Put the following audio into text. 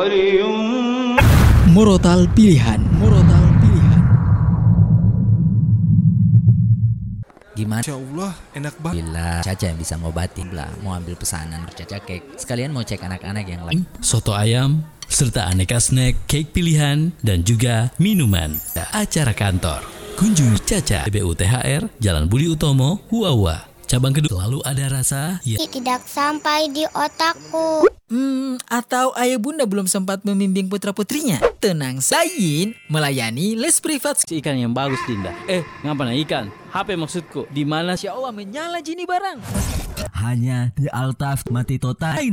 Murotal Pilihan. Murotal Pilihan. Gimana? Masya Allah, enak banget. Bila Caca yang bisa ngobatin lah, mau ambil pesanan Caca Cake. Sekalian mau cek anak-anak yang lain. Soto ayam, serta aneka snack, cake pilihan, dan juga minuman. Acara kantor. Kunjungi Caca, BBU THR, Jalan Budi Utomo, Huawa. Cabang kedua selalu ada rasa ya. Tidak sampai di otakku. Atau ayah bunda belum sempat membimbing putra-putrinya? Tenang, Sayin melayani les privat. Ikan yang bagus, Dinda. Ngapain ikan? HP maksudku. Di mana? Insya Allah menyala jini barang. Hanya di Altaf Mati Total.